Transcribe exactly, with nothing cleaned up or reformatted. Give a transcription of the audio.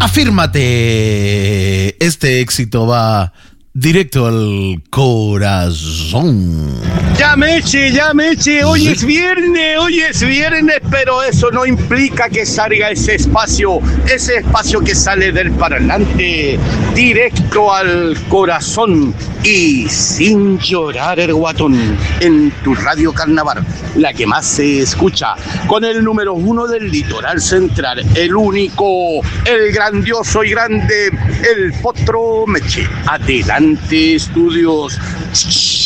Afírmate. Este éxito va directo al corazón. Ya Meche, ya Meche, hoy es viernes, hoy es viernes, pero eso no implica que salga ese espacio, ese espacio que sale del parlante, directo al corazón y sin llorar el guatón, en tu radio Carnaval, la que más se escucha, con el número uno del litoral central, el único, el grandioso y grande, el Potro Meche. Adelante, estudios.